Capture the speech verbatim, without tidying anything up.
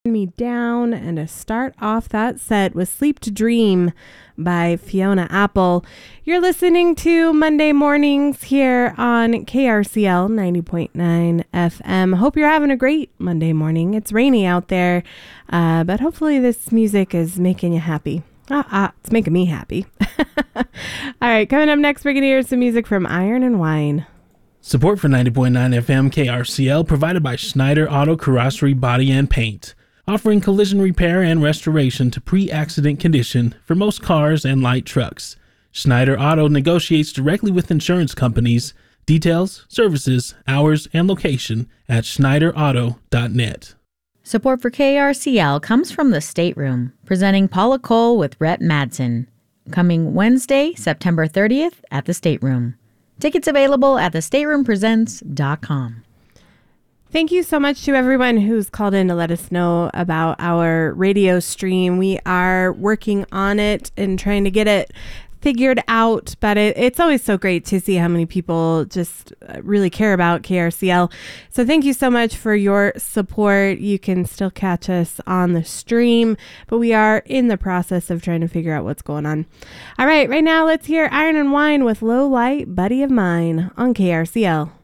Me down, and to start off that set was Sleep to Dream by Fiona Apple. You're listening to Monday Mornings here on K R C L ninety point nine F M. Hope you're having a great Monday morning. It's rainy out there, uh, but hopefully this music is making you happy. Ah, ah, it's making me happy. All right, coming up next, we're going to hear some music from Iron and Wine. Support for ninety point nine F M K R C L provided by Schneider Auto Carrossery Body and Paint, offering collision repair and restoration to pre-accident condition for most cars and light trucks. Schneider Auto negotiates directly with insurance companies. Details, services, hours, and location at schneider auto dot net. Support for K R C L comes from the Stateroom, presenting Paula Cole with Rhett Madsen, coming Wednesday, September thirtieth at the Stateroom. Tickets available at the stateroom presents dot com. Thank you so much to everyone who's called in to let us know about our radio stream. We are working on it and trying to get it figured out, but it, it's always so great to see how many people just really care about K R C L. So thank you so much for your support. You can still catch us on the stream, but we are in the process of trying to figure out what's going on. All right, right now let's hear Iron and Wine with Low Light Buddy of Mine on K R C L.